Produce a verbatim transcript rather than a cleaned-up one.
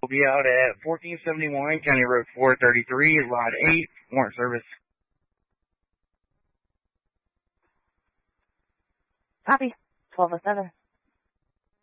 be out at fourteen seventy-one County Road four thirty-three, Lot eight, warrant service. Copy. twelve oh seven.